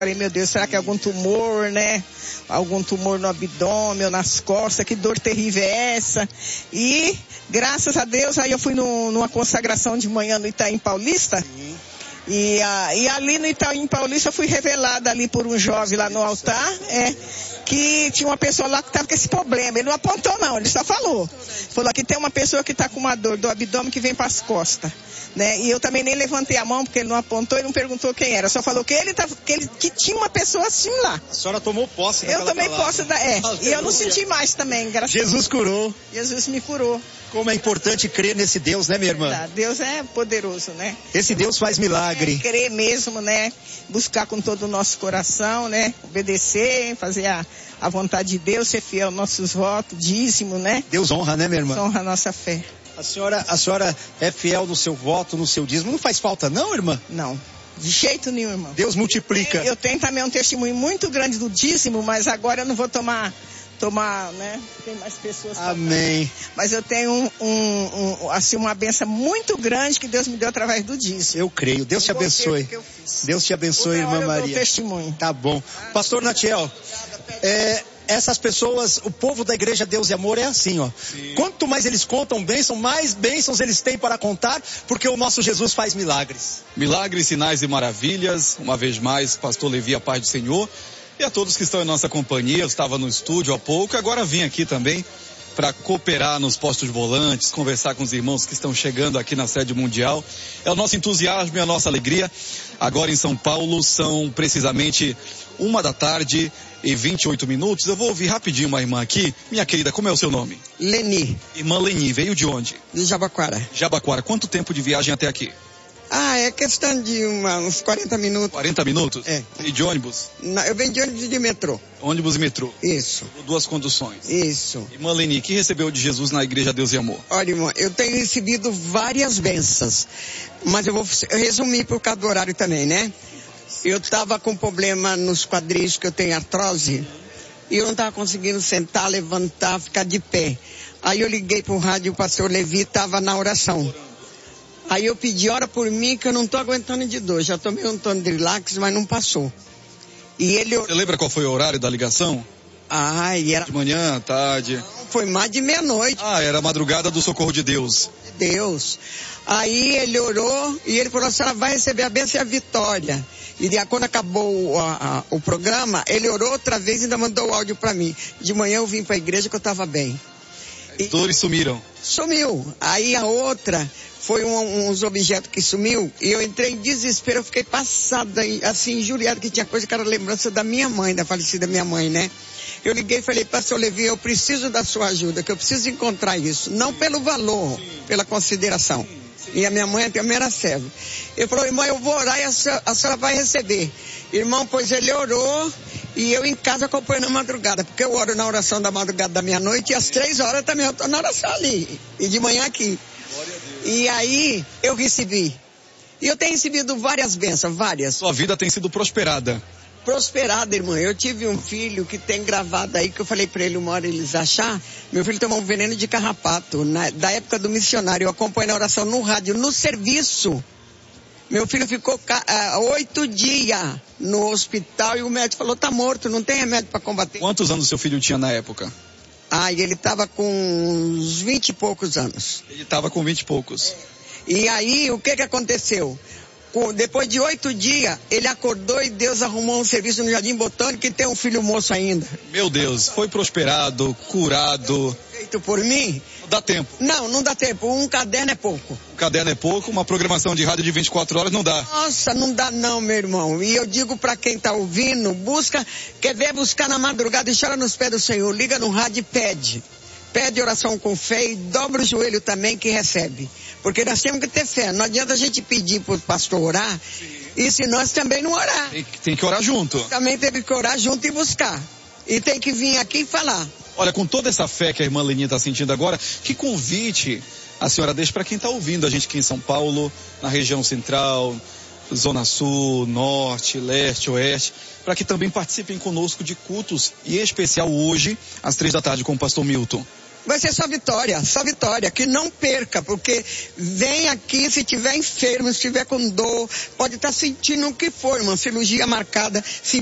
Falei, meu Deus, será que é algum tumor, né? Algum tumor no abdômen ou nas costas, que dor terrível é essa? E, graças a Deus, aí eu fui numa consagração de manhã no Itaim Paulista. E ali no Itaim Paulista eu fui revelada ali por um jovem lá no altar, que tinha uma pessoa lá que estava com esse problema. Ele não apontou não, ele só falou. Falou que tem uma pessoa que está com uma dor do abdômen que vem para as costas, né? E eu também nem levantei a mão porque ele não apontou e não perguntou quem era. Só falou que que tinha uma pessoa assim lá. A senhora tomou posse daquela palavra. Eu tomei posse e eu não senti mais também, graças a Deus. Jesus curou. Jesus me curou. Como é importante crer nesse Deus, né, minha irmã? Deus é poderoso, né? Esse Deus faz milagre. Crer mesmo, né? Buscar com todo o nosso coração, né? Obedecer, fazer a vontade de Deus, ser fiel aos nossos votos, dízimo, né? Deus honra, né, minha irmã? Deus honra a nossa fé. A senhora é fiel no seu voto, no seu dízimo. Não faz falta não, irmã? Não. De jeito nenhum, irmão. Deus multiplica. Eu tenho também um testemunho muito grande do dízimo, mas agora eu não vou tomar, né? Tem mais pessoas. Amém. Mas eu tenho assim, uma bênção muito grande que Deus me deu através do dízimo. Eu creio. Deus te abençoe. Deus te abençoe, irmã Maria. Eu dou testemunho. Tá bom. Pastor Natiel, essas pessoas, o povo da Igreja Deus e Amor é assim, ó. Sim. Quanto mais eles contam bênção, mais bênçãos eles têm para contar, porque o nosso Jesus faz milagres. Milagres, sinais e maravilhas. Uma vez mais, pastor Levi, a paz do Senhor. E a todos que estão em nossa companhia, eu estava no estúdio há pouco, agora vim aqui também para cooperar nos postos volantes, conversar com os irmãos que estão chegando aqui na sede mundial. É o nosso entusiasmo e a nossa alegria. Agora em São Paulo são precisamente 1h28. Eu vou ouvir rapidinho uma irmã aqui. Minha querida, como é o seu nome? Leni. Irmã Leni, veio de onde? De Jabaquara. Jabaquara. Quanto tempo de viagem até aqui? É questão de uns 40 minutos. 40 minutos? É. E de ônibus? Não, eu venho de ônibus e de metrô. Ônibus e metrô? Isso. Duas conduções? Isso. Irmã Leni, que recebeu de Jesus na Igreja Deus e Amor? Olha, irmão, eu tenho recebido várias bênçãos, mas eu vou resumir por causa do horário também, né? Eu estava com problema nos quadris, que eu tenho artrose, e eu não estava conseguindo sentar, levantar, ficar de pé. Aí eu liguei para o rádio, o pastor Levi estava na oração. Aí eu pedi, ora por mim, que eu não estou aguentando de dor. Já tomei um tono de relax, mas não passou. E ele... Você lembra qual foi o horário da ligação? E era... De manhã, tarde? Foi mais de meia-noite. Era a madrugada do socorro de Deus. Deus. Aí ele orou e ele falou, a senhora vai receber a bênção e a vitória. E quando acabou o programa, ele orou outra vez e ainda mandou o áudio para mim. De manhã eu vim para a igreja que eu estava bem. As dores sumiram? Sumiu. Aí a outra... Foi uns objetos que sumiu e eu entrei em desespero, eu fiquei passada, assim, injuriada, que tinha coisa que era lembrança da minha mãe, da falecida minha mãe, né? Eu liguei e falei, pastor Levi, eu preciso da sua ajuda, que eu preciso encontrar isso, não pelo valor, pela consideração. E a minha mãe também era serva. Eu falei, irmão, eu vou orar e a senhora vai receber. Irmão, pois ele orou e eu em casa acompanho na madrugada, porque eu oro na oração da madrugada da meia-noite e às 3 horas também eu estou na oração ali, e de manhã aqui. E aí eu recebi. E eu tenho recebido várias bênçãos, várias. Sua vida tem sido prosperada. Prosperada, irmã. Eu tive um filho que tem gravado aí, que eu falei pra ele uma hora eles achar. Meu filho tomou um veneno de carrapato. Da época do missionário, eu acompanho na oração no rádio, no serviço. Meu filho ficou 8 dias no hospital e o médico falou, tá morto, não tem remédio para combater. Quantos anos seu filho tinha na época? Ele estava com uns 20 e poucos anos. Ele estava com 20 e poucos. E aí, o que aconteceu? Depois de 8 dias, ele acordou e Deus arrumou um serviço no Jardim Botânico e tem um filho moço ainda. Meu Deus, foi prosperado, curado. Feito por mim? Não dá tempo. Não dá tempo. Um caderno é pouco. Um caderno é pouco, uma programação de rádio de 24 horas não dá. Nossa, não dá não, meu irmão. E eu digo pra quem tá ouvindo, quer ver buscar na madrugada e chora nos pés do Senhor. Liga no rádio e pede. Pede oração com fé e dobra o joelho também que recebe. Porque nós temos que ter fé. Não adianta a gente pedir pro pastor orar, e se nós também não orar. Tem que orar junto. Também teve que orar junto e buscar. E tem que vir aqui e falar. Olha, com toda essa fé que a irmã Leni está sentindo agora, que convite a senhora deixa para quem está ouvindo a gente aqui em São Paulo, na região central, Zona Sul, Norte, Leste, Oeste, para que também participem conosco de cultos, e em especial hoje, às 3 da tarde, com o pastor Milton. Vai ser só vitória, que não perca, porque vem aqui, se tiver enfermo, se tiver com dor, pode estar sentindo o que for, uma cirurgia marcada, se